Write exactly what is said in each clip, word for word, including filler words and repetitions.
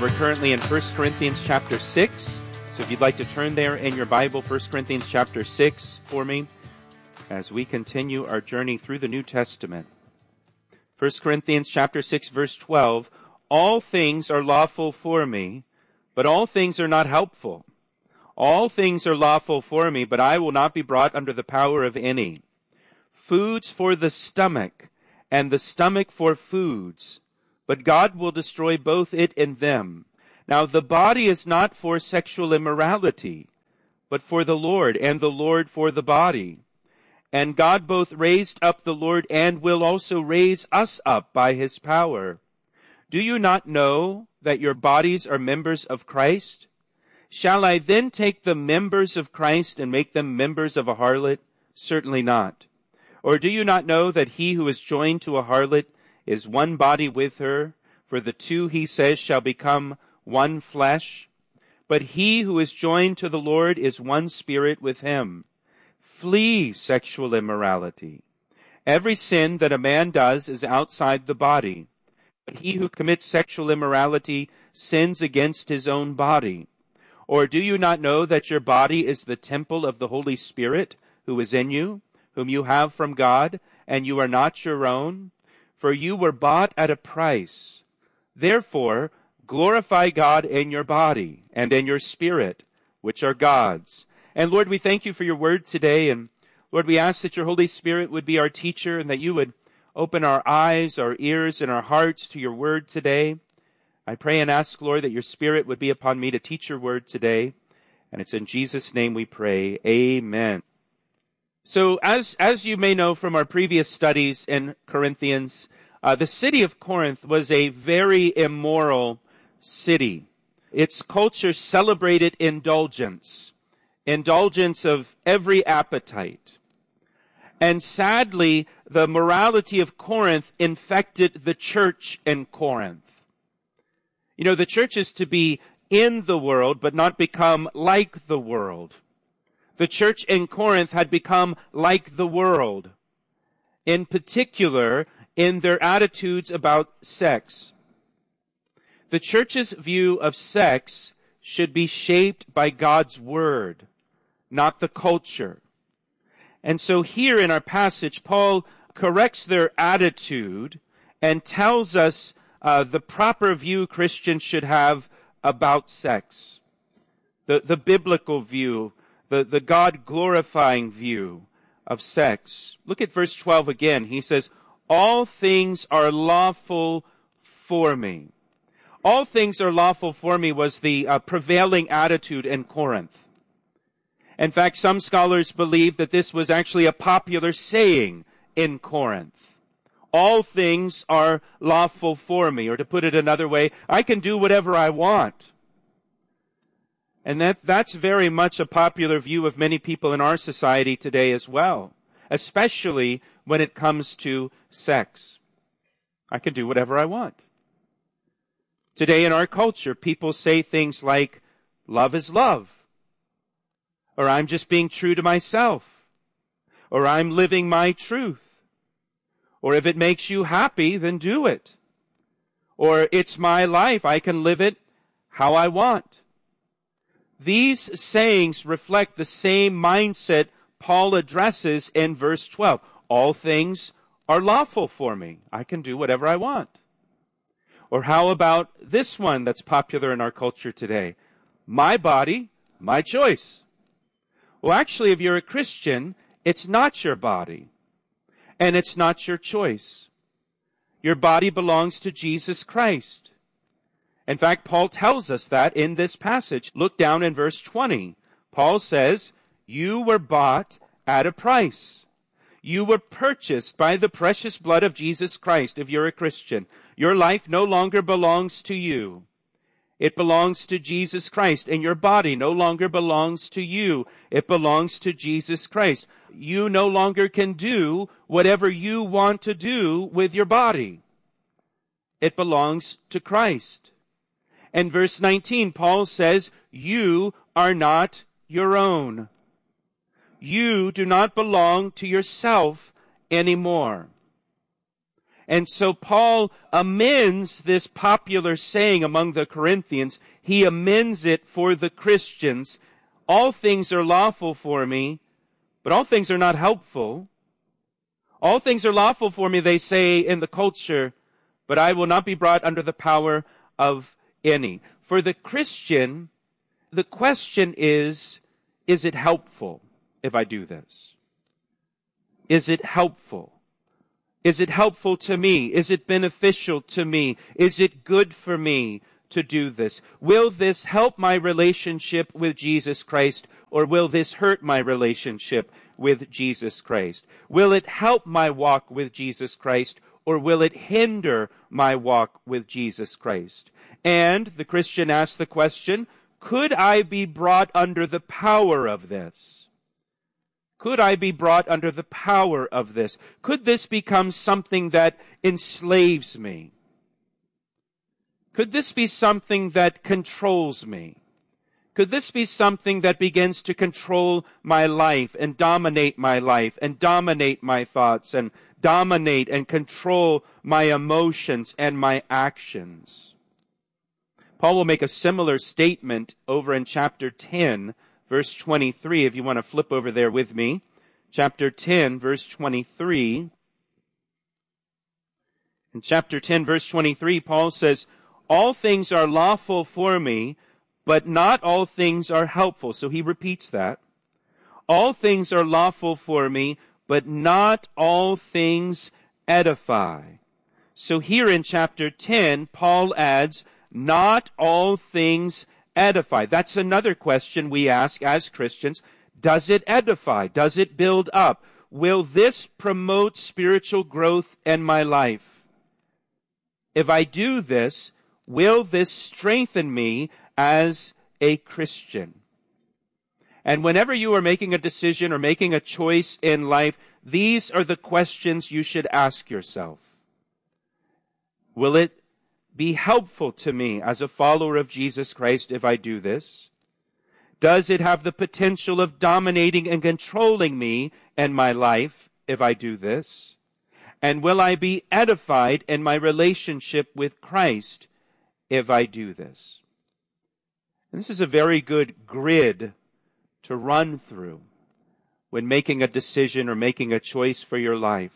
We're currently in First Corinthians chapter six. So if you'd like to turn there in your Bible, First Corinthians chapter six for me, as we continue our journey through the New Testament. First Corinthians chapter six, verse twelve, all things are lawful for me, but all things are not helpful. All things are lawful for me, but I will not be brought under the power of any. Foods for the stomach, and the stomach for foods, but God will destroy both it and them. Now the body is not for sexual immorality, but for the Lord, and the Lord for the body. And God both raised up the Lord and will also raise us up by his power. Do you not know that your bodies are members of Christ? Shall I then take the members of Christ and make them members of a harlot? Certainly not. Or do you not know that he who is joined to a harlot is one body with her? For the two, he says, shall become one flesh. But he who is joined to the Lord is one spirit with him. Flee sexual immorality. Every sin that a man does is outside the body. But he who commits sexual immorality sins against his own body. Or do you not know that your body is the temple of the Holy Spirit who is in you, whom you have from God, and you are not your own? For you were bought at a price. Therefore, glorify God in your body and in your spirit, which are God's. And Lord, we thank you for your word today. And Lord, we ask that your Holy Spirit would be our teacher and that you would open our eyes, our ears, and our hearts to your word today. I pray and ask, Lord, that your Spirit would be upon me to teach your word today. And it's in Jesus' name we pray. Amen. So as, as you may know from our previous studies in Corinthians, uh, the city of Corinth was a very immoral city. Its culture celebrated indulgence, indulgence of every appetite. And sadly, the morality of Corinth infected the church in Corinth. You know, the church is to be in the world, but not become like the world. The church in Corinth had become like the world, in particular in their attitudes about sex. The church's view of sex should be shaped by God's word, not the culture. And so here in our passage, Paul corrects their attitude and tells us uh, the proper view Christians should have about sex. The, the biblical view, the, the God-glorifying view of sex. Look at verse twelve again. He says, all things are lawful for me. All things are lawful for me was the uh, prevailing attitude in Corinth. In fact, some scholars believe that this was actually a popular saying in Corinth. All things are lawful for me. Or to put it another way, I can do whatever I want. And that, that's very much a popular view of many people in our society today as well, especially when it comes to sex. I can do whatever I want. Today in our culture, people say things like, love is love. Or I'm just being true to myself. Or I'm living my truth. Or if it makes you happy, then do it. Or it's my life, I can live it how I want. These sayings reflect the same mindset Paul addresses in verse twelve. All things are lawful for me. I can do whatever I want. Or how about this one that's popular in our culture today? My body, my choice. Well, actually, if you're a Christian, it's not your body. And it's not your choice. Your body belongs to Jesus Christ. In fact, Paul tells us that in this passage. Look down in verse twenty. Paul says, you were bought at a price. You were purchased by the precious blood of Jesus Christ if you're a Christian. Your life no longer belongs to you. It belongs to Jesus Christ. And your body no longer belongs to you. It belongs to Jesus Christ. You no longer can do whatever you want to do with your body. It belongs to Christ. And verse nineteen, Paul says, you are not your own. You do not belong to yourself anymore. And so Paul amends this popular saying among the Corinthians. He amends it for the Christians. All things are lawful for me, but all things are not helpful. All things are lawful for me, they say in the culture, but I will not be brought under the power of any. For the Christian, the question is, is it helpful if I do this? Is it helpful? Is it helpful to me? Is it beneficial to me? Is it good for me to do this? Will this help my relationship with Jesus Christ, or will this hurt my relationship with Jesus Christ? Will it help my walk with Jesus Christ, or will it hinder my walk with Jesus Christ? And the Christian asks the question, could I be brought under the power of this? Could I be brought under the power of this? Could this become something that enslaves me? Could this be something that controls me? Could this be something that begins to control my life and dominate my life and dominate my thoughts and dominate and control my emotions and my actions? Paul will make a similar statement over in chapter ten, verse twenty-three, if you want to flip over there with me. Chapter ten, verse twenty-three. In chapter ten, verse twenty-three, Paul says, all things are lawful for me, but not all things are helpful. So he repeats that. All things are lawful for me, but not all things edify. So here in chapter ten, Paul adds, not all things edify. That's another question we ask as Christians. Does it edify? Does it build up? Will this promote spiritual growth in my life? If I do this, will this strengthen me as a Christian? And whenever you are making a decision or making a choice in life, these are the questions you should ask yourself. Will it be helpful to me as a follower of Jesus Christ if I do this? Does it have the potential of dominating and controlling me and my life if I do this? And will I be edified in my relationship with Christ if I do this? And this is a very good grid to run through when making a decision or making a choice for your life.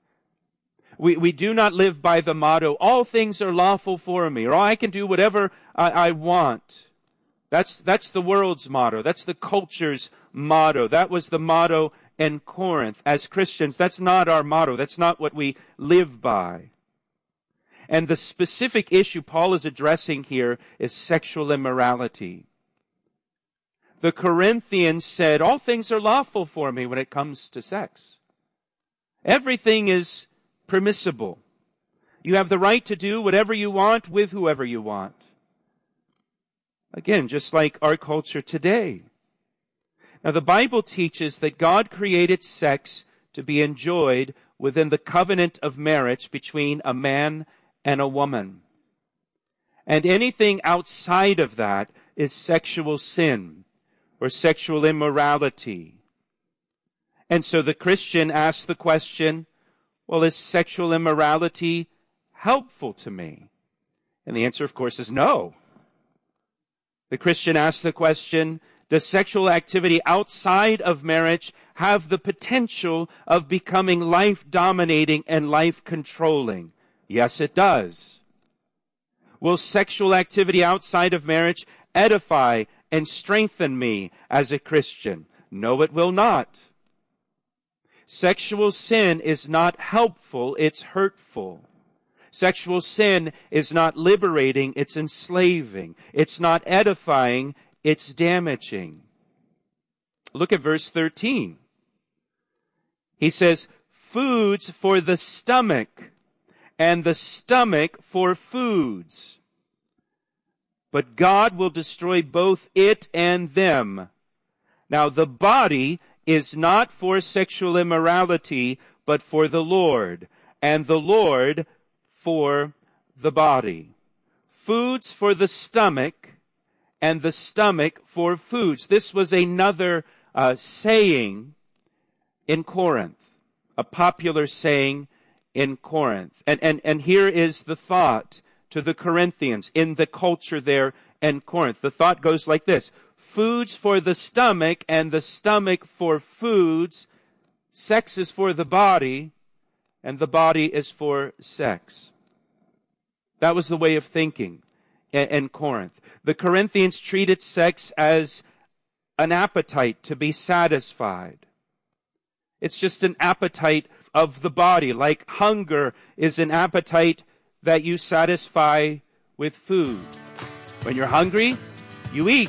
We, we do not live by the motto, all things are lawful for me, or I can do whatever I, I want. That's, that's the world's motto. That's the culture's motto. That was the motto in Corinth. As Christians, that's not our motto. That's not what we live by. And the specific issue Paul is addressing here is sexual immorality. The Corinthians said, all things are lawful for me when it comes to sex. Everything is permissible. You have the right to do whatever you want with whoever you want. Again, just like our culture today. Now, the Bible teaches that God created sex to be enjoyed within the covenant of marriage between a man and a woman. And anything outside of that is sexual sin or sexual immorality. And so the Christian asks the question, well, is sexual immorality helpful to me? And the answer, of course, is no. The Christian asks the question, does sexual activity outside of marriage have the potential of becoming life-dominating and life-controlling? Yes, it does. Will sexual activity outside of marriage edify and strengthen me as a Christian? No, it will not. Sexual sin is not helpful, it's hurtful. Sexual sin is not liberating, it's enslaving. It's not edifying, it's damaging. Look at verse thirteen. He says, foods for the stomach, and the stomach for foods. But God will destroy both it and them. Now the body is not for sexual immorality, but for the Lord, and the Lord for the body. Foods for the stomach, and the stomach for foods. This was another uh, saying in Corinth, a popular saying in Corinth. And, and, and here is the thought to the Corinthians in the culture there in Corinth. The thought goes like this: foods for the stomach and the stomach for foods. Sex is for the body and the body is for sex. That was the way of thinking in, in Corinth. The Corinthians treated sex as an appetite to be satisfied. It's just an appetite of the body, like hunger is an appetite that you satisfy with food. When you're hungry, you eat.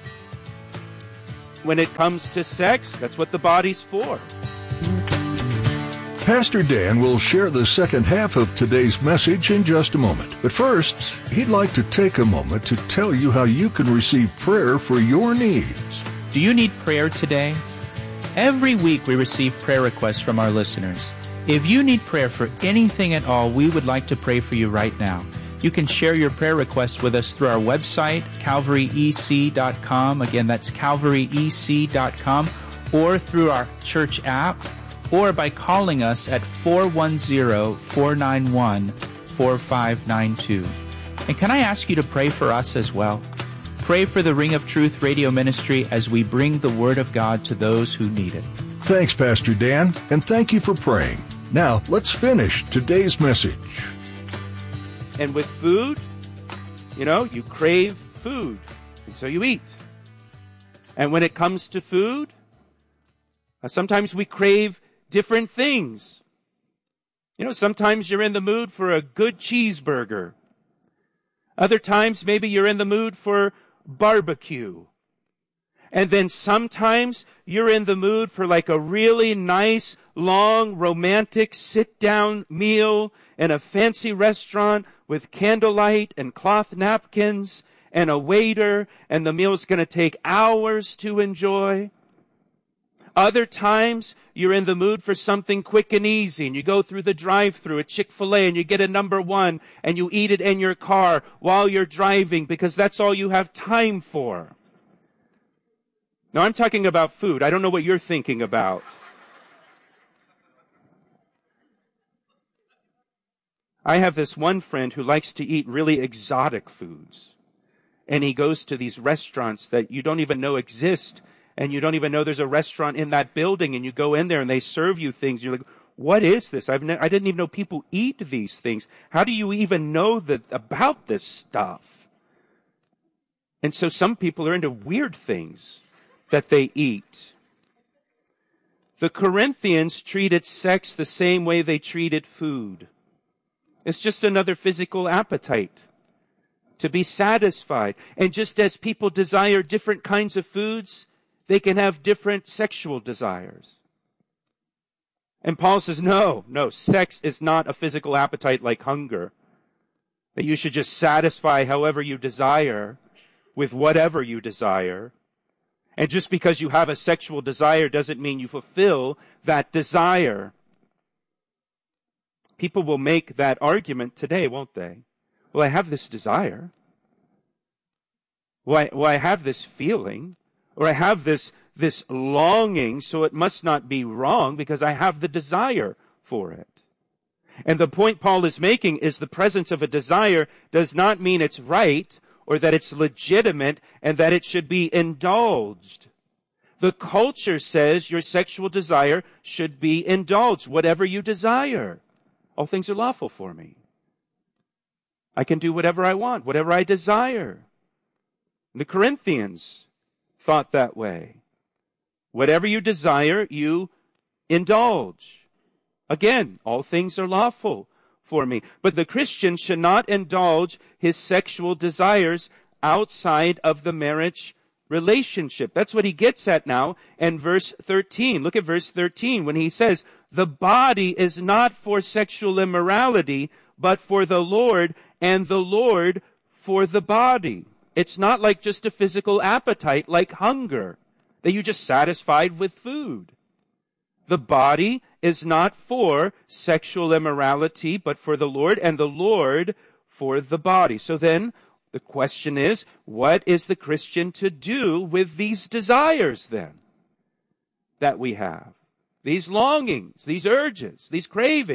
When it comes to sex, that's what the body's for. Pastor Dan will share the second half of today's message in just a moment. But first, he'd like to take a moment to tell you how you can receive prayer for your needs. Do you need prayer today? Every week we receive prayer requests from our listeners. If you need prayer for anything at all, we would like to pray for you right now. You can share your prayer requests with us through our website, calvary e c dot com. Again, that's calvary e c dot com, or through our church app, or by calling us at four one zero, four nine one, four five nine two. And can I ask you to pray for us as well? Pray for the Ring of Truth radio ministry as we bring the Word of God to those who need it. Thanks, Pastor Dan, and thank you for praying. Now, let's finish today's message. And with food, you know, you crave food, and so you eat. And when it comes to food, uh, sometimes we crave different things. You know, sometimes you're in the mood for a good cheeseburger. Other times, maybe you're in the mood for barbecue. And then sometimes you're in the mood for like a really nice, long, romantic sit-down meal in a fancy restaurant with candlelight and cloth napkins and a waiter, and the meal's going to take hours to enjoy. Other times, you're in the mood for something quick and easy, and you go through the drive-thru at Chick-fil-A, and you get a number one, and you eat it in your car while you're driving, because that's all you have time for. Now, I'm talking about food. I don't know what you're thinking about. I have this one friend who likes to eat really exotic foods, and he goes to these restaurants that you don't even know exist, and you don't even know there's a restaurant in that building, and you go in there and they serve you things. You're like, what is this? I've ne- I didn't even know people eat these things. How do you even know that about this stuff? And so some people are into weird things that they eat. The Corinthians treated sex the same way they treated food. It's just another physical appetite to be satisfied. And just as people desire different kinds of foods, they can have different sexual desires. And Paul says, no, no, sex is not a physical appetite like hunger, that you should just satisfy however you desire with whatever you desire. And just because you have a sexual desire doesn't mean you fulfill that desire. People will make that argument today, won't they? Well, I have this desire. Well, I, well, I have this feeling. Or I have this, this longing, so it must not be wrong because I have the desire for it. And the point Paul is making is the presence of a desire does not mean it's right or that it's legitimate and that it should be indulged. The culture says your sexual desire should be indulged, whatever you desire. All things are lawful for me. I can do whatever I want, whatever I desire. The Corinthians thought that way. Whatever you desire, you indulge. Again, all things are lawful for me. But the Christian should not indulge his sexual desires outside of the marriage relationship. That's what he gets at now in verse thirteen. Look at verse thirteen when he says, the body is not for sexual immorality, but for the Lord, and the Lord for the body. It's not like just a physical appetite, like hunger, that you just satisfied with food. The body is not for sexual immorality, but for the Lord, and the Lord for the body. So then, the question is, what is the Christian to do with these desires then that we have? These longings, these urges, these cravings.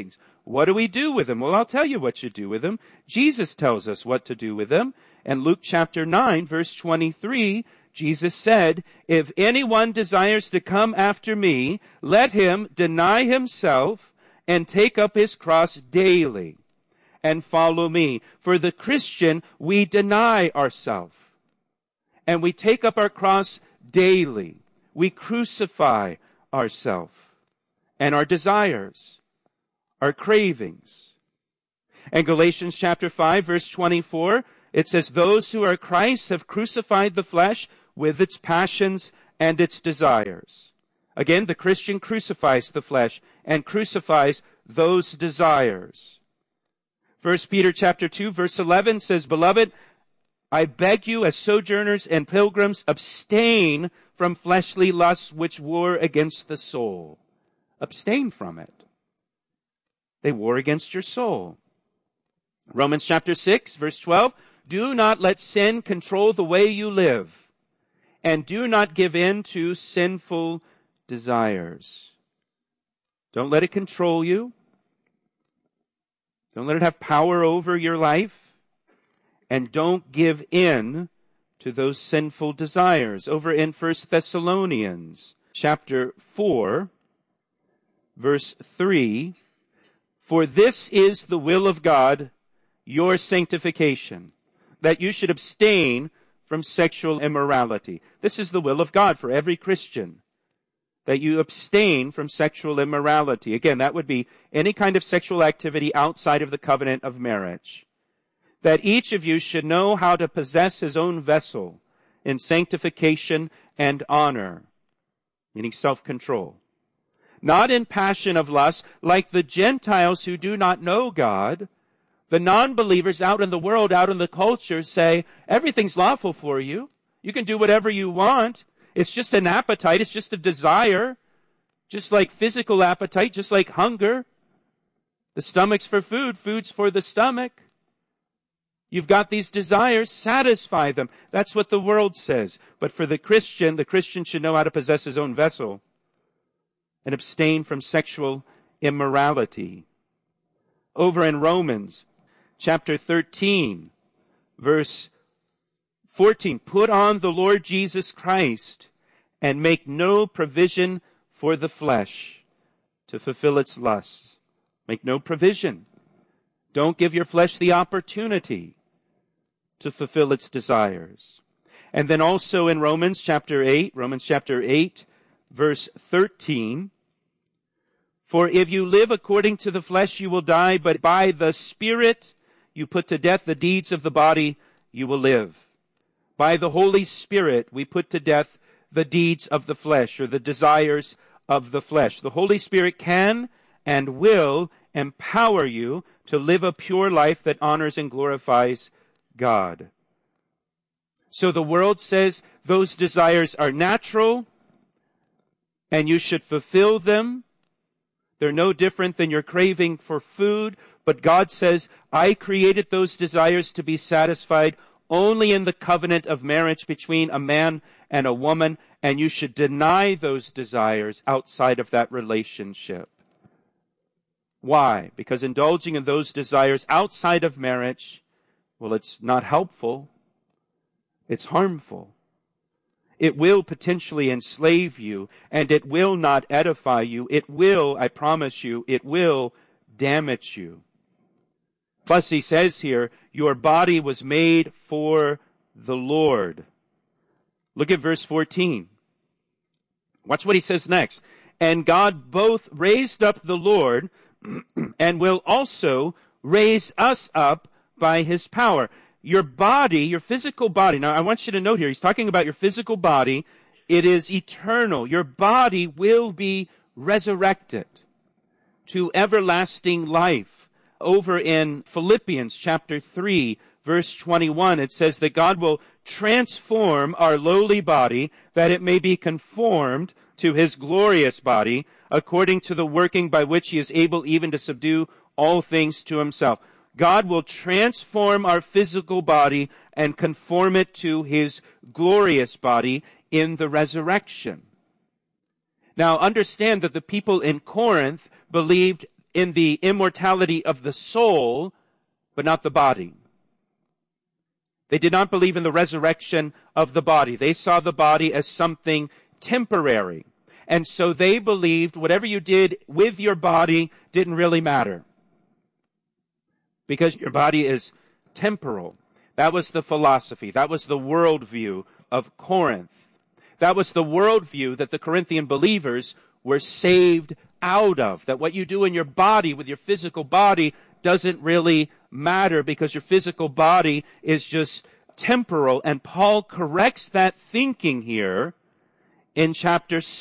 What do we do with them? Well, I'll tell you what you do with them. Jesus tells us what to do with them. And Luke chapter nine, verse twenty-three, Jesus said, if anyone desires to come after me, let him deny himself and take up his cross daily and follow me. For the Christian, we deny ourselves and we take up our cross daily. We crucify ourselves and our desires, our cravings. And Galatians chapter five, verse twenty-four, it says, those who are Christ have crucified the flesh with its passions and its desires. Again, the Christian crucifies the flesh and crucifies those desires. First Peter chapter two, verse eleven says, beloved, I beg you as sojourners and pilgrims, abstain from fleshly lusts which war against the soul. Abstain from it. They war against your soul. Romans chapter six, verse twelve, do not let sin control the way you live, and do not give in to sinful desires. Don't let it control you. Don't let it have power over your life. And don't give in to those sinful desires. Over in First Thessalonians chapter four, verse three, for this is the will of God, your sanctification, that you should abstain from sexual immorality. This is the will of God for every Christian, that you abstain from sexual immorality. Again, that would be any kind of sexual activity outside of the covenant of marriage. That each of you should know how to possess his own vessel in sanctification and honor, meaning self-control. Not in passion of lust, like the Gentiles who do not know God. The non-believers out in the world, out in the culture say, everything's lawful for you. You can do whatever you want. It's just an appetite. It's just a desire. Just like physical appetite, just like hunger. The stomach's for food. Food's for the stomach. You've got these desires. Satisfy them. That's what the world says. But for the Christian, the Christian should know how to possess his own vessel and abstain from sexual immorality. Over in Romans chapter thirteen, verse fourteen, put on the Lord Jesus Christ and make no provision for the flesh to fulfill its lusts. Make no provision. Don't give your flesh the opportunity to fulfill its desires. And then also in Romans chapter eight, Romans chapter eight, verse thirteen, for if you live according to the flesh, you will die, but by the Spirit you put to death the deeds of the body, you will live. By the Holy Spirit we put to death the deeds of the flesh, or the desires of the flesh. The Holy Spirit can and will empower you to live a pure life that honors and glorifies God. So the world says those desires are natural and you should fulfill them. They're no different than your craving for food, but God says, I created those desires to be satisfied only in the covenant of marriage between a man and a woman, and you should deny those desires outside of that relationship. Why? Because indulging in those desires outside of marriage, well, it's not helpful. It's harmful. It will potentially enslave you, and it will not edify you. It will, I promise you, it will damage you. Plus, he says here, your body was made for the Lord. Look at verse fourteen. Watch what he says next. And God both raised up the Lord and will also raise us up by his power. Your body, your physical body. Now, I want you to note here, he's talking about your physical body. It is eternal. Your body will be resurrected to everlasting life. Over in Philippians chapter three, verse twenty-one, it says that God will transform our lowly body that it may be conformed to his glorious body, according to the working by which he is able even to subdue all things to himself. God will transform our physical body and conform it to his glorious body in the resurrection. Now, understand that the people in Corinth believed in the immortality of the soul, but not the body. They did not believe in the resurrection of the body. They saw the body as something temporary. And so they believed whatever you did with your body didn't really matter, because your body is temporal. That was the philosophy. That was the worldview of Corinth. That was the worldview that the Corinthian believers were saved out of. That what you do in your body, with your physical body, doesn't really matter, because your physical body is just temporal. And Paul corrects that thinking here in chapter